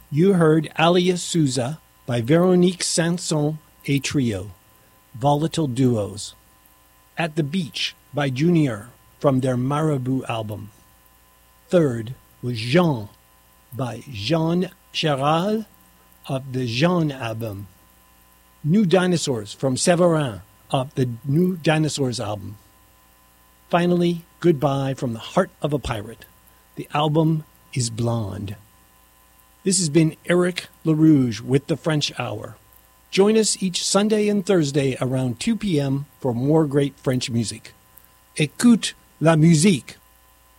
You heard Alia Souza by Veronique Sanson et Trio, Volatile Duos. At the Beach by Junior from their Marabout album. Third was Jean by Jean Charal of the Jean album. New Dinosaurs from Séverin of the New Dinosaurs album. Finally, Goodbye from the Heart of a Pirate. The album is Blonde. This has been Eric LaRouge with the French Hour. Join us each Sunday and Thursday around 2 p.m. for more great French music. Écoute la musique.